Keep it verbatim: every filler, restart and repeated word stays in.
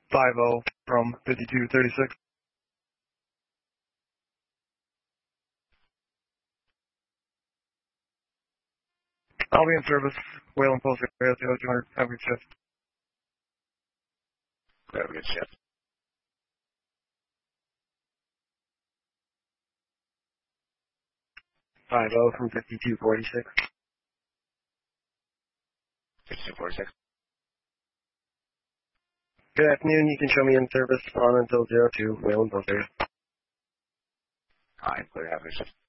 five oh from fifty-two thirty-six. I'll be in service. Whalen Post area two hundred. Have a good shift. Have a good shift. five oh from fifty-two forty-six. fifty-two forty-six. Good afternoon. You can show me in service on until zero two, Whalen Post area. Alright, clear. Have a good shift.